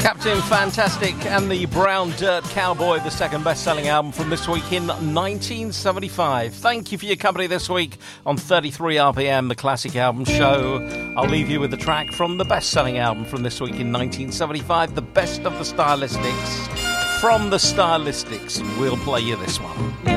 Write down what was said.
Captain Fantastic and the Brown Dirt Cowboy, the second best-selling album from this week in 1975. Thank you for your company this week on 33 RPM, the Classic Album Show. I'll leave you with the track from the best-selling album from this week in 1975, The Best of the Stylistics. From the Stylistics, we'll play you this one.